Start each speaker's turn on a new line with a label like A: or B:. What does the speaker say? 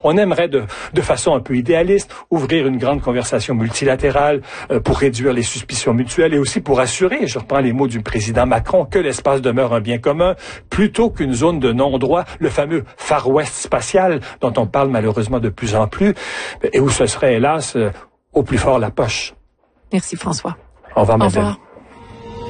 A: On aimerait de façon un peu idéaliste ouvrir une grande conversation multilatérale pour réduire les suspicions mutuelles et aussi pour assurer, je reprends les mots du président Macron, que l'espace demeure un bien commun plutôt qu'une zone de non-droit, le fameux Far West spatial dont on parle malheureusement de plus en plus et où ce serait hélas au plus fort la poche.
B: Merci François.
A: Au revoir,
B: Au
A: madame.
B: revoir.